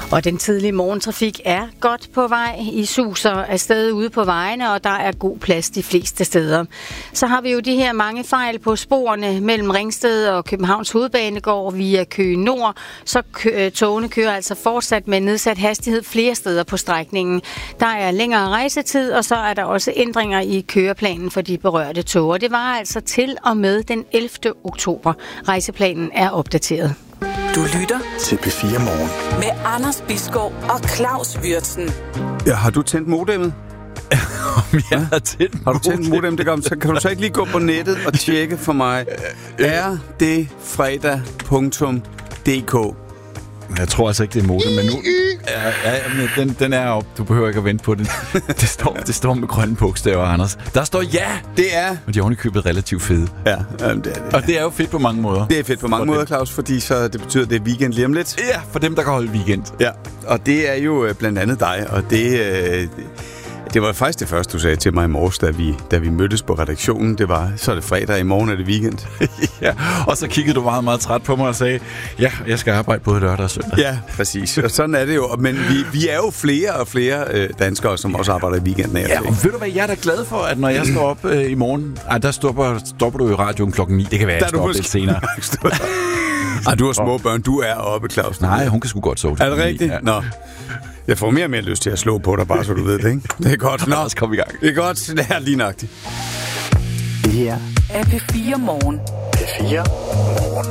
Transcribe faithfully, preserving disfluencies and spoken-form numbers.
Og den tidlige morgentrafik er godt på vej. I suser afsted ude på vejene, og der er god plads de fleste steder. Så har vi jo de her mange fejl på sporene mellem Ringsted og Københavns Hovedbanegård via Køge Nord. Så kø- togene kører altså fortsat med nedsat hastighed flere steder på strækningen. Der er længere rejsetid, og så er der også ændringer i køreplanen for de berørte tog. Og det var altså til og med den ellevte oktober. Rejseplanen er opdateret. Du lytter til P fire Morgen med Anders Bisgaard og Claus Wyrtzen. Ja, har du tændt modemmet? Jeg har tændt Har du tændt modem? Det kan, så kan du så ikke lige gå på nettet og tjekke for mig. Er det fredag punktum d k? Jeg tror altså ikke, det er modem, men nu... Ja, ja, men den, den er op. Du behøver ikke at vente på den. Det står, det står med grønne bogstaver, Anders. Der står ja! Det er... Og de er ovenikøbet relativt fede. Ja, jamen, det er det. Og det er jo fedt på mange måder. Det er fedt på mange for måder, dem. Claus, fordi så det betyder, at det er weekend lige om lidt. Ja, for dem, der kan holde weekend. Ja, og det er jo øh, blandt andet dig, og det... Øh, det var faktisk det første, du sagde til mig i morges, da vi, da vi mødtes på redaktionen. Det var, så er det fredag, i morgen er det weekend. Ja, og så kiggede du meget, meget træt på mig og sagde, ja, jeg skal arbejde både lørdag og søndag. Ja, præcis. Og sådan er det jo. Men vi, vi er jo flere og flere øh, danskere, som også arbejder i weekenden. Ja, og ved du hvad, jeg er da glad for, at når jeg står op øh, i morgen, ej, der stopper, stopper du i radioen klokken ni. Det kan være, at jeg står op lidt senere. Ej, du har små børn. Du er oppe, Claus. Nej, hun kan sgu godt sove. Er det rigtigt? Ja. Nå. Jeg får mere og mere lyst til at slå på dig, bare så du ved det, ikke? Det er godt. Nå, lad os komme i gang. Det er godt. Det er lige nøjagtigt. Det her er P fire Morgen. P fire Morgen.